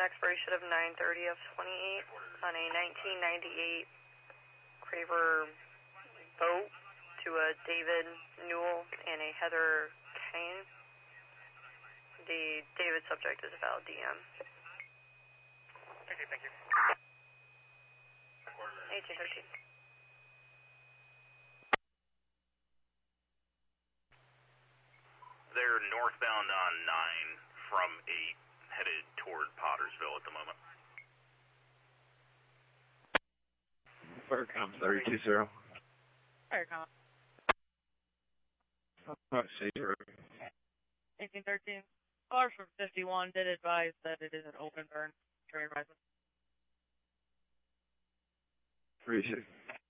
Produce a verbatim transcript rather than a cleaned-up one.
expiration of nine thirty of twenty-eight on a nineteen ninety-eight Craver boat to a David Newell and a Heather Kane. The David subject is a valid D M. Okay, thank you. eighteen thirteen. They're northbound on nine from eight, headed toward Pottersville at the moment. Firecom thirty-two zero. Firecom. Oh, see you. eighteen thirteen. Caller from fifty-one did advise that it is an open burn. Train advisement. Appreciate it.